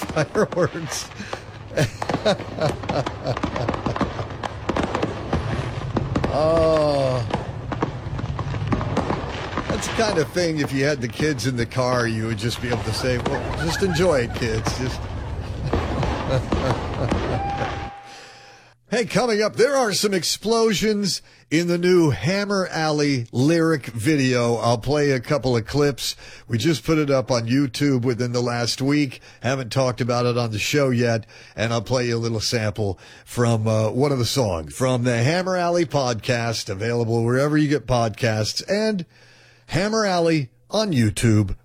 fireworks. Oh, that's the kind of thing, if you had the kids in the car, you would just be able to say, well, just enjoy it, kids. Just. Hey, coming up, there are some explosions in the new Hammer Alley lyric video. I'll play a couple of clips. We just put it up on YouTube within the last week. Haven't talked about it on the show yet. And I'll play you a little sample from one of the songs from the Hammer Alley podcast, available wherever you get podcasts, and Hammer Alley on YouTube.